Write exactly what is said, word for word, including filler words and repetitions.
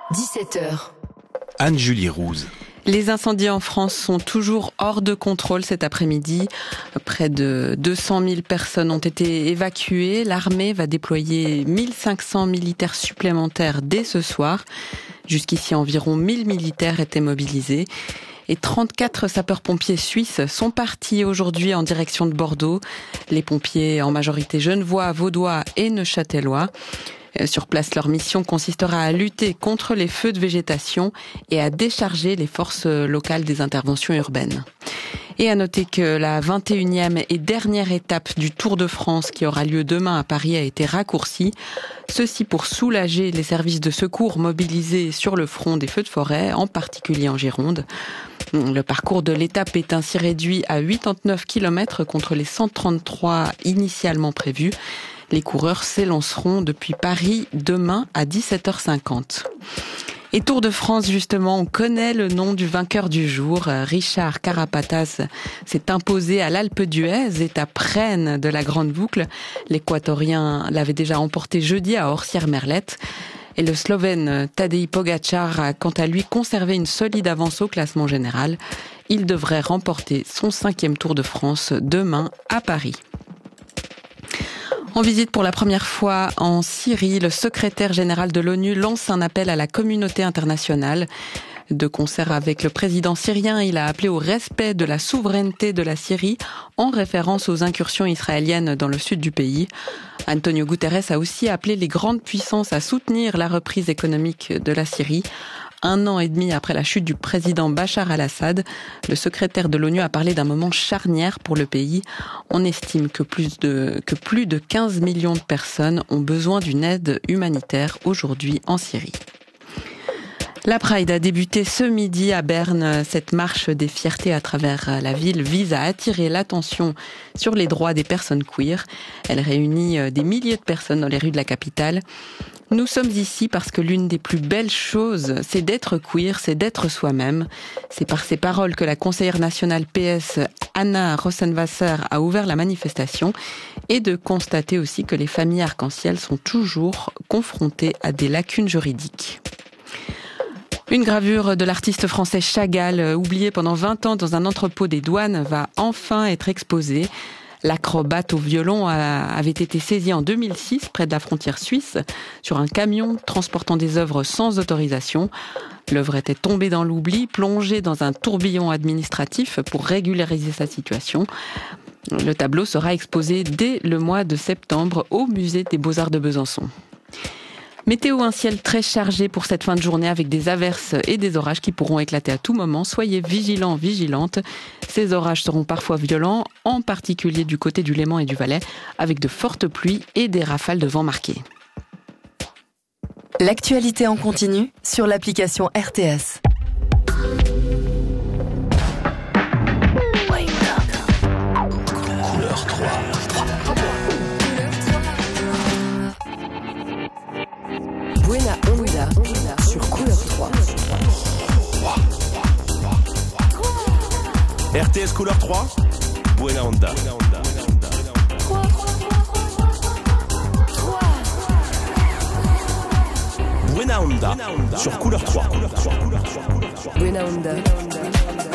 dix-sept heures. Anne-Julie Rouze. Les incendies en France sont toujours hors de contrôle cet après-midi. Près de deux cent mille personnes ont été évacuées. L'armée va déployer mille cinq cents militaires supplémentaires dès ce soir. Jusqu'ici, environ mille militaires étaient mobilisés. Et trente-quatre sapeurs-pompiers suisses sont partis aujourd'hui en direction de Bordeaux. Les pompiers, en majorité genevois, vaudois et neuchâtelois. Sur place, leur mission consistera à lutter contre les feux de végétation et à décharger les forces locales des interventions urbaines. Et à noter que la vingt et unième et dernière étape du Tour de France qui aura lieu demain à Paris a été raccourcie. Ceci pour soulager les services de secours mobilisés sur le front des feux de forêt, en particulier en Gironde. Le parcours de l'étape est ainsi réduit à quatre-vingt-dix-neuf kilomètres contre les cent trente-trois initialement prévus. Les coureurs s'élanceront depuis Paris demain à dix-sept heures cinquante. Et Tour de France, justement, on connaît le nom du vainqueur du jour. Richard Carapaz s'est imposé à l'Alpe d'Huez, étape reine de la Grande Boucle. L'Équatorien l'avait déjà remporté jeudi à Orsières-Merlette. Et le Slovène Tadej Pogačar a quant à lui conservé une solide avance au classement général. Il devrait remporter son cinquième Tour de France demain à Paris. En visite pour la première fois en Syrie, le secrétaire général de l'ONU lance un appel à la communauté internationale. De concert avec le président syrien, il a appelé au respect de la souveraineté de la Syrie en référence aux incursions israéliennes dans le sud du pays. Antonio Guterres a aussi appelé les grandes puissances à soutenir la reprise économique de la Syrie. Un an et demi après la chute du président Bachar al-Assad, le secrétaire de l'ONU a parlé d'un moment charnière pour le pays. On estime que plus de, que plus de quinze millions de personnes ont besoin d'une aide humanitaire aujourd'hui en Syrie. La Pride a débuté ce midi à Berne. Cette marche des fiertés à travers la ville vise à attirer l'attention sur les droits des personnes queer. Elle réunit des milliers de personnes dans les rues de la capitale. Nous sommes ici parce que l'une des plus belles choses, c'est d'être queer, c'est d'être soi-même. C'est par ces paroles que la conseillère nationale P S, Anna Rosenwasser, a ouvert la manifestation et de constater aussi que les familles arc-en-ciel sont toujours confrontées à des lacunes juridiques. Une gravure de l'artiste français Chagall, oubliée pendant vingt ans dans un entrepôt des douanes, va enfin être exposée. L'acrobate au violon avait été saisi en deux mille six près de la frontière suisse sur un camion transportant des œuvres sans autorisation. L'œuvre était tombée dans l'oubli, plongée dans un tourbillon administratif pour régulariser sa situation. Le tableau sera exposé dès le mois de septembre au musée des Beaux-Arts de Besançon. Météo, un ciel très chargé pour cette fin de journée avec des averses et des orages qui pourront éclater à tout moment. Soyez vigilants, vigilantes. Ces orages seront parfois violents, en particulier du côté du Léman et du Valais, avec de fortes pluies et des rafales de vent marquées. L'actualité en continu sur l'application R T S. Couleur trois. Buena Onda sur Couleur trois. R T S Couleur trois. Buena Onda. Buena Onda sur Couleur trois. Buena Onda.